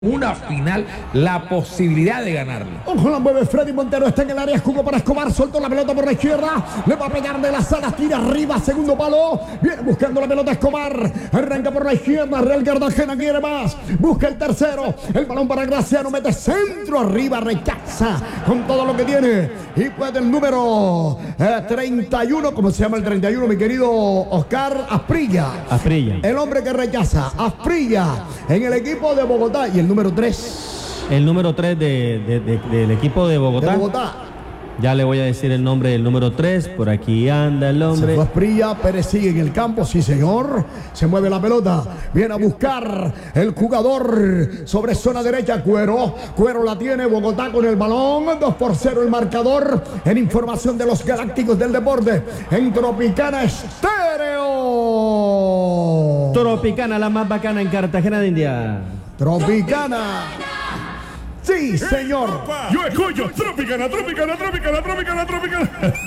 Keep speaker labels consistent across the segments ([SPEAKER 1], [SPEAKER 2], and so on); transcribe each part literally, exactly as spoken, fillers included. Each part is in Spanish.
[SPEAKER 1] una final la posibilidad de ganarlo.
[SPEAKER 2] Ojo, la mueve Freddy Montero, está en el área, jugó para Escobar, soltó la pelota por la izquierda, le va a pegar de las alas, tira arriba, segundo palo, viene buscando la pelota Escobar, arranca por la izquierda, Real Cartagena quiere más, busca el tercero, el balón para Graciano, mete centro arriba, rechaza con todo lo que tiene, y puede el número eh, treinta y uno, ¿cómo se llama el treinta y uno, mi querido Oscar? Asprilla.
[SPEAKER 3] Asprilla.
[SPEAKER 2] El hombre que rechaza, Asprilla, en el equipo de Bogotá, y el número tres.
[SPEAKER 3] El número tres de, de, de, del equipo de Bogotá.
[SPEAKER 2] De Bogotá.
[SPEAKER 3] Ya le voy a decir el nombre del número tres. Por aquí anda el hombre.
[SPEAKER 2] Se fue Asprilla, Pérez sigue en el campo, sí señor. Se mueve la pelota, viene a buscar el jugador sobre zona derecha, Cuero. Cuero la tiene, Bogotá con el balón. dos por cero el marcador. En información de los Galácticos del Deporte, en Tropicana Estéreo.
[SPEAKER 3] Tropicana, la más bacana en Cartagena de India.
[SPEAKER 2] Tropicana. Sí, señor.
[SPEAKER 4] Yo escucho Tropicana, Tropicana, Tropicana, Tropicana, Tropicana.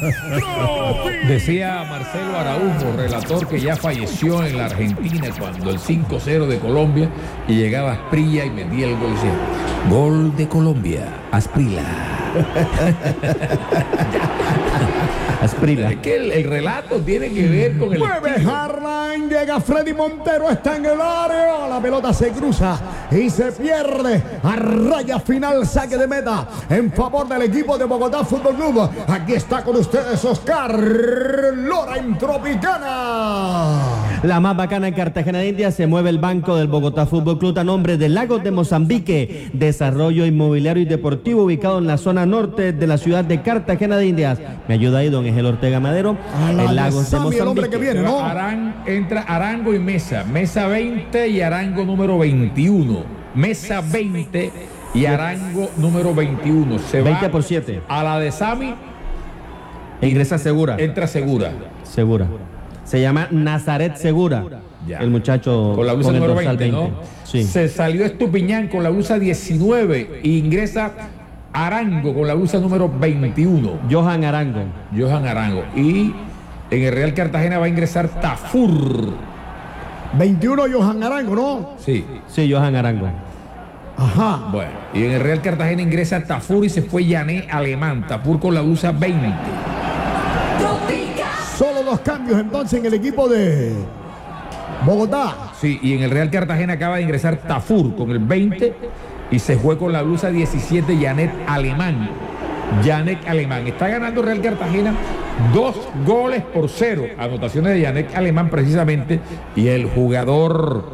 [SPEAKER 1] Decía Marcelo Araújo, relator que ya falleció en la Argentina cuando el cinco cero de Colombia y llegaba Asprilla y metía el gol y decía: gol de Colombia, Asprilla.
[SPEAKER 3] Asprilla.
[SPEAKER 1] Es que el, el relato tiene que ver con el
[SPEAKER 2] Mueve Harlan, llega Freddy Montero, está en el área, la pelota se cruza y se pierde a raya final, saque de meta en favor del equipo de Bogotá Fútbol Club. Aquí está con ustedes Oscar Lora en Tropicana.
[SPEAKER 3] La más bacana en Cartagena de India. Se mueve el banco del Bogotá Fútbol Club a nombre de Lagos de Mozambique, desarrollo inmobiliario y deportivo ubicado en la zona norte de la ciudad de Cartagena de Indias. Me ayuda ahí don Egel Ortega Madero.
[SPEAKER 2] El
[SPEAKER 3] Lagos de Mozambique.
[SPEAKER 2] El hombre que viene, ¿no?
[SPEAKER 1] Arán, entra Arango y Mesa. Mesa veinte y Arango número veintiuno. Mesa veinte y Arango número veintiuno. Se va
[SPEAKER 3] veinte por siete.
[SPEAKER 1] a la de Sami.
[SPEAKER 3] E ingresa Segura.
[SPEAKER 1] Entra Segura.
[SPEAKER 3] Segura. Se llama Nazaret Segura.
[SPEAKER 1] Ya.
[SPEAKER 3] El muchacho
[SPEAKER 1] Con la blusa
[SPEAKER 3] con el
[SPEAKER 1] número
[SPEAKER 3] dorsal
[SPEAKER 1] veinte,
[SPEAKER 3] veinte.
[SPEAKER 1] ¿no?
[SPEAKER 3] Sí.
[SPEAKER 1] Se salió Estupiñán con la blusa diecinueve e ingresa Arango con la blusa número veintiuno.
[SPEAKER 3] Johan Arango.
[SPEAKER 1] Johan Arango. Y en el Real Cartagena va a ingresar Tafur.
[SPEAKER 2] veintiuno Johan Arango, ¿no?
[SPEAKER 1] Sí.
[SPEAKER 3] Sí, Johan Arango.
[SPEAKER 2] Ajá.
[SPEAKER 1] Bueno, y en el Real Cartagena ingresa Tafur y se fue Yané Alemán. Tafur con la blusa veinte.
[SPEAKER 2] Solo dos cambios entonces en el equipo de Bogotá.
[SPEAKER 1] Sí, y en el Real Cartagena acaba de ingresar Tafur con el veinte y se fue con la blusa diecisiete Yanet Alemán. Yanet Alemán. Está ganando Real Cartagena dos goles por cero. Anotaciones de Yanet Alemán precisamente. Y el jugador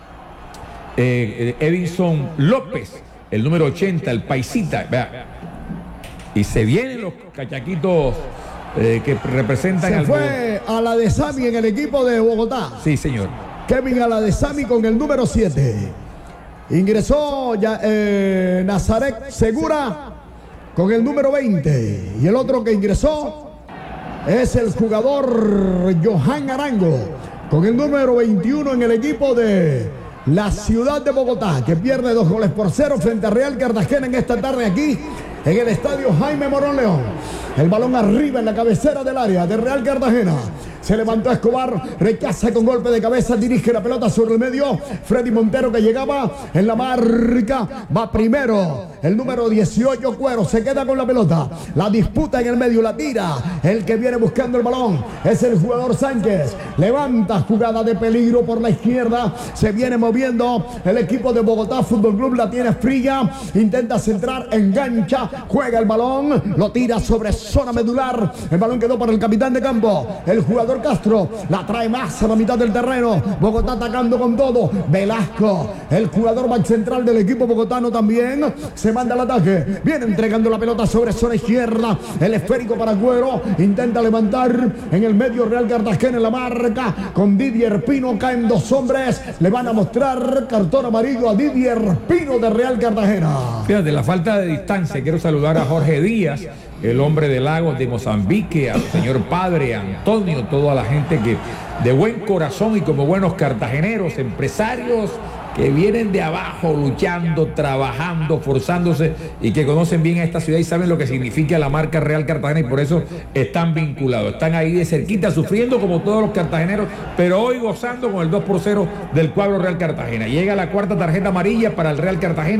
[SPEAKER 1] eh, Edison López, el número ochenta, el paisita. Vea. Y se vienen los cachaquitos eh, que representan
[SPEAKER 2] Se
[SPEAKER 1] al
[SPEAKER 2] fue a la de Sami en el equipo de Bogotá.
[SPEAKER 1] Sí, señor.
[SPEAKER 2] Kevin a la de Sami con el número siete. Ingresó ya, eh, Nazaret Segura con el número veinte. Y el otro que ingresó es el jugador Johan Arango con el número veintiuno en el equipo de la ciudad de Bogotá, que pierde dos goles por cero frente a Real Cartagena en esta tarde aquí en el estadio Jaime Morón León. El balón arriba en la cabecera del área de Real Cartagena. Se levantó Escobar, rechaza con golpe de cabeza, dirige la pelota sobre el medio. Freddy Montero que llegaba en la marca, va primero. El número dieciocho, Cuero, se queda con la pelota. La disputa en el medio, la tira. El que viene buscando el balón es el jugador Sánchez. Levanta, jugada de peligro por la izquierda. Se viene moviendo el equipo de Bogotá Fútbol Club, la tiene Frilla. Intenta centrar, engancha, juega el balón, lo tira sobre zona medular. El balón quedó para el capitán de campo, el jugador Castro, la trae más a la mitad del terreno. Bogotá atacando con todo. Velasco, el jugador back central del equipo bogotano también, se manda al ataque. Viene entregando la pelota sobre zona izquierda. El esférico para Cuero. Intenta levantar en el medio Real Cartagena en la marca. Con Didier Pino caen dos hombres. Le van a mostrar cartón amarillo a Didier Pino de Real Cartagena.
[SPEAKER 1] Fíjate, la falta de distancia. Quiero saludar a Jorge Díaz, el hombre de Lagos de Mozambique, al señor padre Antonio, toda la gente que de buen corazón y como buenos cartageneros, empresarios que vienen de abajo luchando, trabajando, forzándose y que conocen bien a esta ciudad y saben lo que significa la marca Real Cartagena y por eso están vinculados. Están ahí de cerquita, sufriendo como todos los cartageneros, pero hoy gozando con el dos por cero del cuadro Real Cartagena. Llega la cuarta tarjeta amarilla para el Real Cartagena.